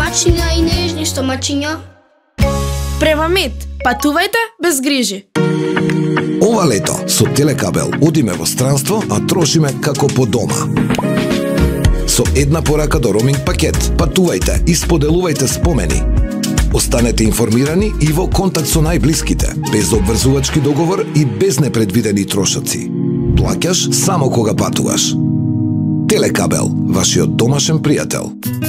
домачиња и нежни стомачиња. Превамит, патувајте без грижи. Ова лето со Телекабел одиме во странство, а трошиме како по дома. Со една порака до роуминг пакет, патувајте и споделувајте спомени. Останете информирани и во контакт со најблиските, без обврзувачки договор и без непредвидени трошоци. Плаќаш само кога патуваш. Телекабел, вашиот домашен пријател.